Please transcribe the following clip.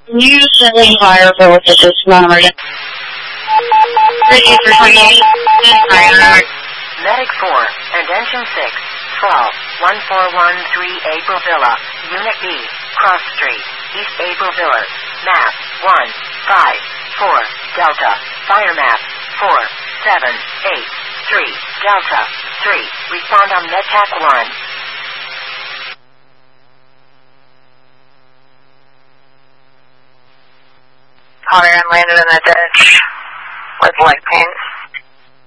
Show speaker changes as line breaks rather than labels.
Usually higher, but with this number. Ready for 28 and higher.
Medic 4 and Engine 6, 12, 1413 April Villa, Unit B, Cross Street, East April Villa, map 154 Delta, fire map 4783 Delta 3, respond on NetTac 1.
Connor and landed in a ditch with leg pains.